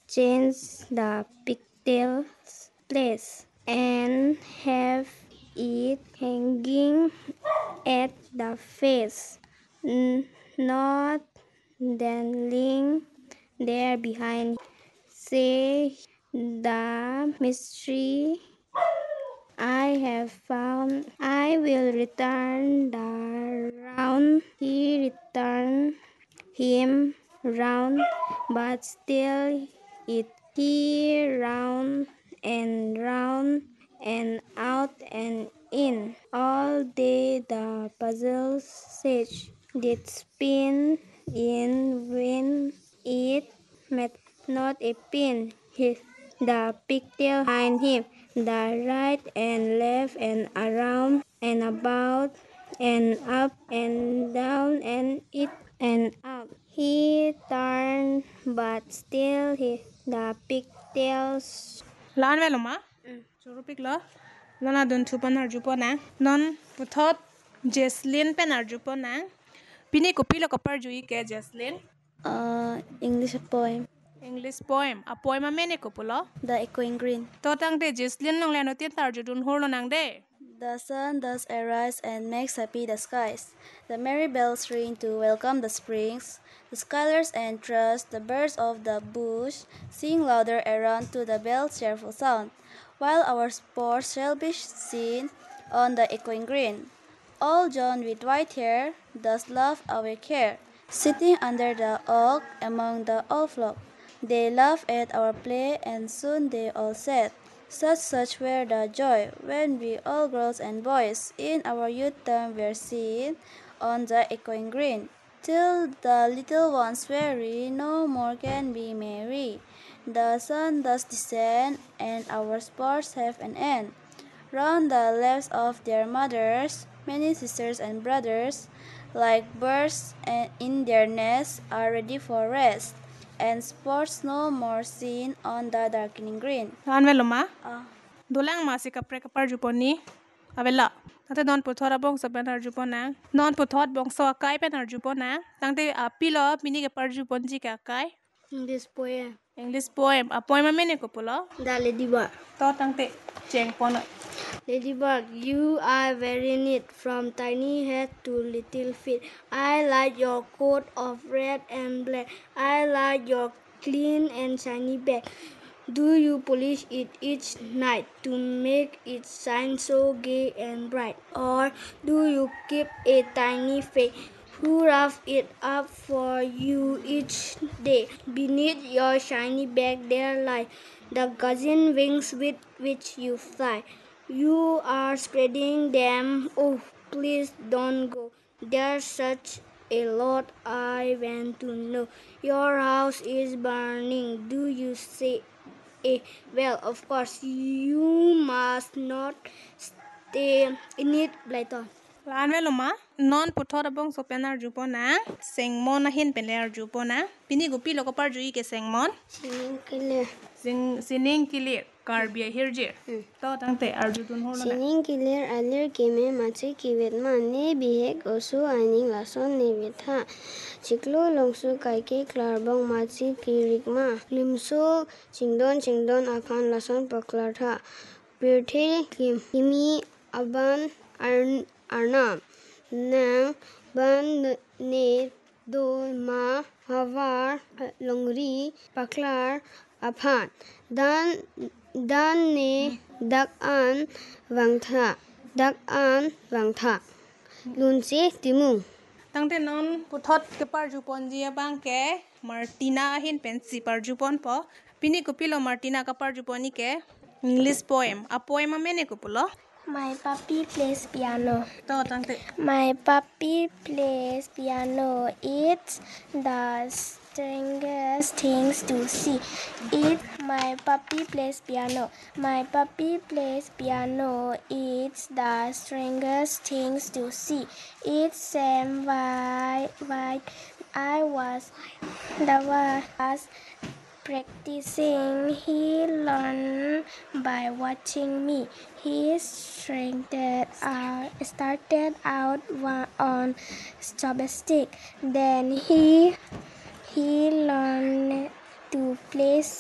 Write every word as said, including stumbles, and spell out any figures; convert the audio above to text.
change the pigtails place and have it hanging at the face, n- not dangling there behind. Say the mystery I have found. I will return the round. He returned him round, but still it he round and round and out and in. All day the puzzle sage did spin in vain. It met not a pin. His, the pigtail behind him, the right and left and around and about and up and down and it and out. He turned, but still he, the pigtails. Lan ve loma. Churu pik lo. Lona dun tu panar jupo na. Non putot Jesslyn penar jupo na. Pini ko pilo ko parjui ke Jesslyn. Uh, English poem. English poem. A poem a mene ko pulo. The Echoing Green. Totang de Jesslyn nong leno tian tar judun hurlo nang de. The sun does arise and makes happy the skies. The merry bells ring to welcome the springs. The scholars and thrush, the birds of the bush, sing louder around to the bell's cheerful sound, while our sports shall be seen on the echoing green. Old John with white hair does laugh our care, sitting under the oak among the old flock. They laugh at our play, and soon they all said, such such were the joy when we all girls and boys in our youth time were seen on the echoing green. Till the little ones weary, no more can be merry. The sun does descend, and our sports have an end. Round the laps of their mothers, many sisters and brothers, like birds in their nests, are ready for rest, and sports no more seen on the darkening green. Lan ve loma. Uh, Dolang masih kapre kapar jupo ni. Avela. Tante non putot abong sa penar jupo na. Non putot bong so akai penar jupo na. Tante a pilo pini kapar jupo ji ka akai. English poem. English poem. A poem a mene ko pulo. The Ladybug. To tante ceng pono. Ladybug, you are very neat, from tiny head to little feet. I like your coat of red and black. I like your clean and shiny back. Do you polish it each night to make it shine so gay and bright? Or do you keep a tiny fake who rough it up for you each day? Beneath your shiny back there lie the gauzy wings with which you fly. You are spreading them. Oh, please don't go. There's such a lot I want to know. Your house is burning. Do you say, eh, well, of course, you must not stay in it, Blyton. Lan ve loma. Non putot abong so penar jupo na. Seng mon na hin penar jupo na. Pini ko pilo kapar jui ke seng mon. Singing killer. Sing sining kilir. Karbia hirjir. To tante arjudun hurlo na. Singing killer alir kime machi kiwet ma ne bihek osu aning lason ne betha. Chiklo longsu kaike klarbong machi kirik ma. Limso chingdon chingdon akan lason paklar tha. Pirthi kimi aban arn arnam. Nang ban ne do ma havar longri paklar aphan. Dan dan ne dak an wangtha. Dak an wangtha. Lunsi timung. Tangte non putot kapar jupon jia bang ke Martina hin pensi par jupon po. Pini ko pilo Martina kapar juponi ke English poem. A poem a mene ko pulo. My puppy plays piano. To tangte. My puppy plays piano. It's the strangest things to see. It my puppy plays piano. My puppy plays piano. It's the strangest things to see. It's same white white. I was the was practicing. He learned by watching me. He started out, started out on chopstick. Then he he learned to play